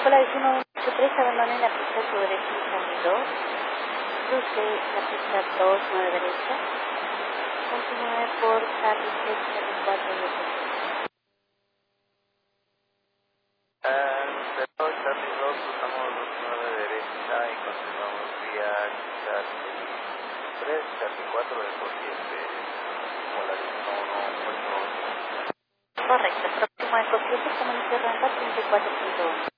Hola, es 183, abandone la pista a su derecha en 2, cruce la pista 2, 9 derecha, continúe por Charlie 6, Charlie 4 y 8. Charlie 2, cruzamos 9 derecha y continuamos vía Charlie 3, Charlie 4 de corriente, polaridad 1, 8. Correcto, próximo de corriente, comunique rampa 34.1.